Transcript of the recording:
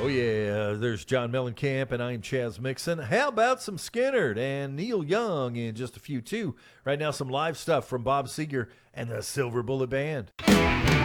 Oh, yeah, there's John Mellencamp, and I'm Chaz Mixon. How about some Skinnerd and Neil Young in just a few, too? Right now, some live stuff from Bob Seger and the Silver Bullet Band.